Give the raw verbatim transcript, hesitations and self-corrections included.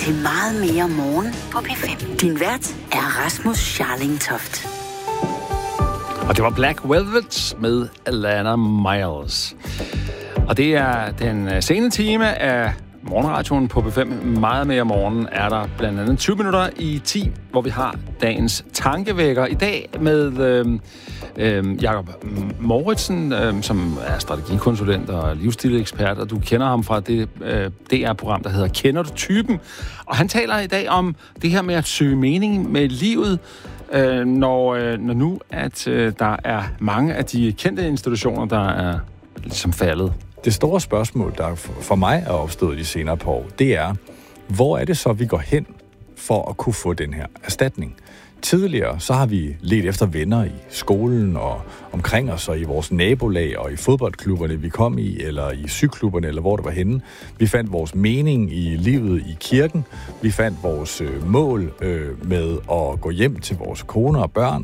til Meget mere morgen på P fem. Din vært er Rasmus Scharling-Toft. Og det var Black Velvet med Alana Miles. Og det er den sene time af morgenradioen på P fem. Meget mere morgen er der blandt andet tyve minutter i ti, hvor vi har dagens tankevækker. I dag med øh, øh, Jakob Mouritsen, øh, som er strategikonsulent og livsstilekspert, og du kender ham fra det øh, D R-program, der hedder Kender du typen? Og han taler i dag om det her med at søge mening med livet, øh, når, øh, når nu at øh, der er mange af de kendte institutioner, der er ligesom faldet. Det store spørgsmål, der for mig er opstået de senere par år, det er, hvor er det så, vi går hen for at kunne få den her erstatning? Tidligere så har vi ledt efter venner i skolen og omkring os og i vores nabolag og i fodboldklubberne, vi kom i, eller i cyklubberne, eller hvor det var henne. Vi fandt vores mening i livet i kirken. Vi fandt vores øh, mål øh, med at gå hjem til vores koner og børn